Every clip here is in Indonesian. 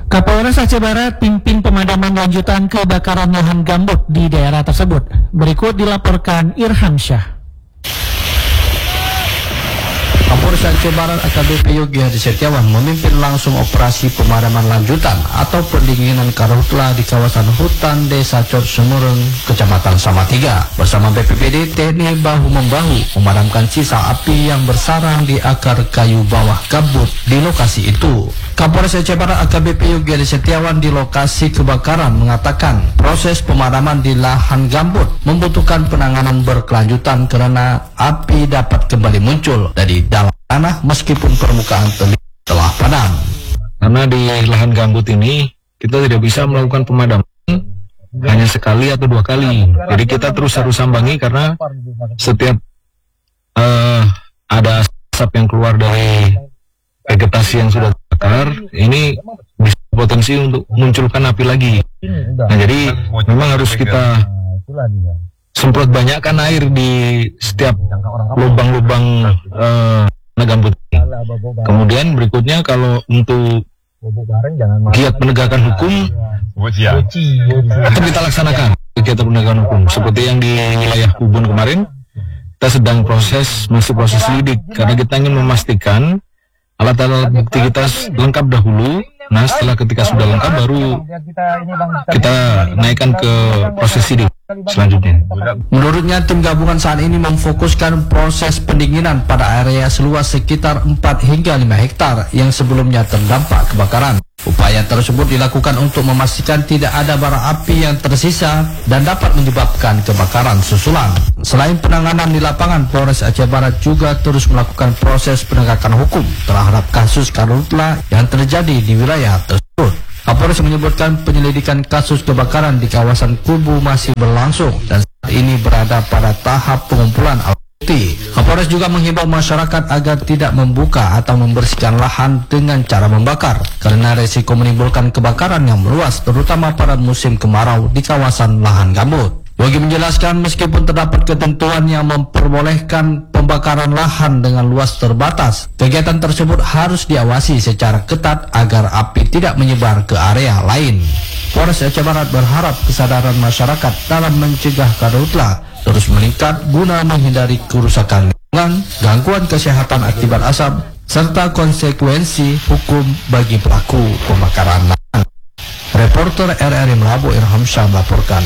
Kapolres Aceh Barat pimpin pemadaman lanjutan kebakaran lahan gambut di daerah tersebut. Berikut dilaporkan Irham Syah. Kapolres Aceh Barat AKBP Yogi Hadi Setiawan memimpin langsung operasi pemadaman lanjutan atau pendinginan karhutla di kawasan hutan Desa Cor Semureng, Kecamatan Samatiga. Bersama BPBD, TNI bahu-membahu memadamkan sisa api yang bersarang di akar kayu bawah gambut di lokasi itu. Kapolres Aceh Barat AKBP Yogi Hadi Setiawan di lokasi kebakaran mengatakan proses pemadaman di lahan gambut membutuhkan penanganan berkelanjutan karena api dapat kembali muncul dari dalam tanah meskipun permukaan telah padam. Karena di lahan gambut ini kita tidak bisa melakukan pemadaman hanya sekali atau dua kali. Jadi kita terus harus sambangi karena setiap ada asap yang keluar dari vegetasi yang sudah terbakar, ini bisa potensi untuk munculkan api lagi. Nah, jadi memang harus kita semprot banyakkan air di setiap lubang-lubang gambut. Kemudian berikutnya kalau untuk giat penegakan hukum akan kita laksanakan kegiatan penegakan hukum seperti yang di wilayah Ubun kemarin. Kita sedang masih proses lidik karena kita ingin memastikan alat-alat bukti kita lengkap dahulu. Nah, setelah ketika sudah lengkap baru kita naikkan ke proses sidik selanjutnya. Menurutnya, tim gabungan saat ini memfokuskan proses pendinginan pada area seluas sekitar 4 hingga 5 hektar yang sebelumnya terdampak kebakaran. Upaya tersebut dilakukan untuk memastikan tidak ada bara api yang tersisa dan dapat menyebabkan kebakaran susulan. Selain penanganan di lapangan, Polres Aceh Barat juga terus melakukan proses penegakan hukum terhadap kasus karhutla yang terjadi di wilayah tersebut. Kapolres menyebutkan penyelidikan kasus kebakaran di kawasan Kubu masih berlangsung dan saat ini berada pada tahap pengumpulan alat bukti. Kapolres juga menghimbau masyarakat agar tidak membuka atau membersihkan lahan dengan cara membakar karena resiko menimbulkan kebakaran yang meluas terutama pada musim kemarau di kawasan lahan gambut. Yogi menjelaskan meskipun terdapat ketentuan yang memperbolehkan pembakaran lahan dengan luas terbatas, kegiatan tersebut harus diawasi secara ketat agar api tidak menyebar ke area lain. Polres Aceh Barat berharap kesadaran masyarakat dalam mencegah karhutla terus meningkat guna menghindari kerusakan lingkungan, gangguan kesehatan akibat asap, serta konsekuensi hukum bagi pelaku pembakaran lahan. Reporter RRI Melabu Irham Syah melaporkan.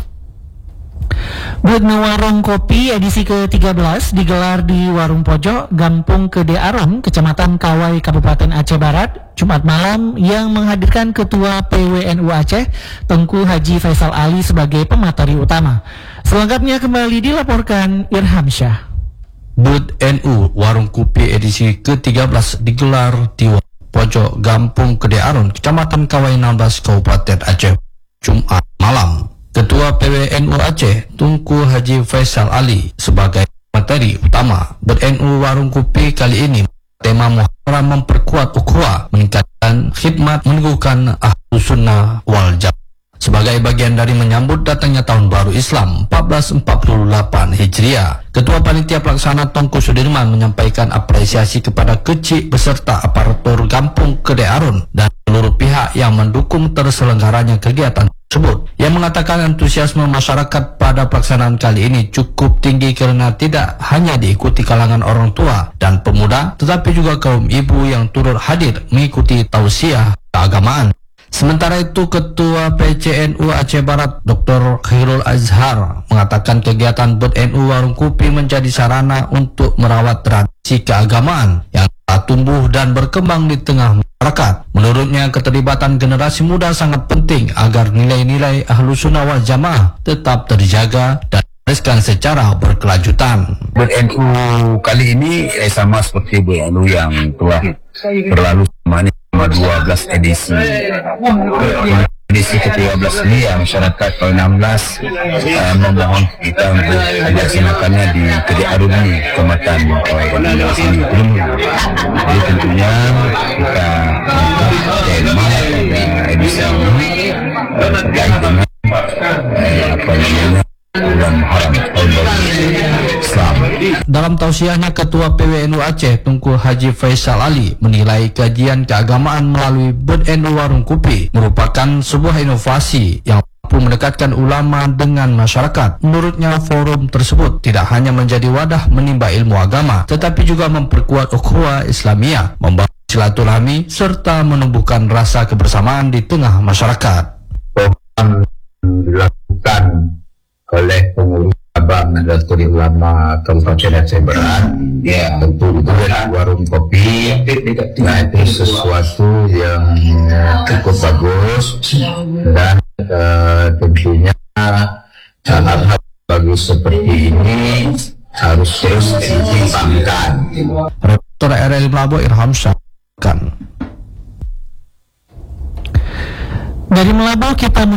Budna Warung Kopi edisi ke-13 digelar di Warung Pojok, Gampung Kede Aron, Kecamatan Kawai, Kabupaten Aceh Barat, Jumat malam yang menghadirkan Ketua PWNU Aceh, Tengku Haji Faisal Ali sebagai pemateri utama. Selengkapnya kembali dilaporkan Irham Syah. BUD NU Warung Kopi edisi ke-13 digelar di Warung Pojok, Gampung Kede Aron, Kecamatan Kawai 16, Kabupaten Aceh, Jumat malam. Ketua PWNU Aceh, Tengku Haji Faisal Ali sebagai materi utama. BNU Warung Kopi kali ini tema Muharram memperkuat ukhuwah, meningkatkan khidmat, meneguhkan Ahlus Sunnah wal Jamaah sebagai bagian dari menyambut datangnya tahun baru Islam 1448 Hijriah. Ketua Panitia Pelaksana Tengku Sudirman menyampaikan apresiasi kepada kecik beserta aparatur Gampung Kede Aron dan seluruh pihak yang mendukung terselenggaranya kegiatan tersebut. Yang mengatakan antusiasme masyarakat pada pelaksanaan kali ini cukup tinggi karena tidak hanya diikuti kalangan orang tua dan pemuda, tetapi juga kaum ibu yang turut hadir mengikuti tausiah keagamaan. Sementara itu, Ketua PCNU Aceh Barat Dr. Khairul Azhar mengatakan kegiatan BNU Warung Kopi menjadi sarana untuk merawat tradisi keagamaan yang telah tumbuh dan berkembang di tengah masyarakat. Menurutnya, keterlibatan generasi muda sangat penting agar nilai-nilai Ahlus Sunnah wal Jamaah tetap terjaga dan diwariskan secara berkelanjutan. BNU kali ini sama seperti BNU yang telah berlalu selama 12 edisi. Edisi ke-13 ini ya masyarakat tahun 16 memohon kita untuk dilaksanakannya di Kede Aron ini, Kecamatan sini. Jadi tentunya kita tema pada edisi ini terkait dengan bulan Muharram tahun baru Islam. Dalam tausiahnya, Ketua PWNU Aceh Tunku Haji Faisal Ali menilai kajian keagamaan melalui BNU Warung Kopi merupakan sebuah inovasi yang mampu mendekatkan ulama dengan masyarakat. Menurutnya, forum tersebut tidak hanya menjadi wadah menimba ilmu agama, tetapi juga memperkuat ukhuwah Islamiyah, membangun silaturahmi, serta menumbuhkan rasa kebersamaan di tengah masyarakat. Program dilakukan oleh pengurus cabang Nahdlatul Ulama Kabupaten Aceh Barat, ya tentu itu warung kopi. Nah, itu sesuatu yang cukup bagus dan tentunya hal-hal bagus seperti ini harus terus dikembangkan. Rektor RL Melabo Irham Syahkan. Dari Melabo kita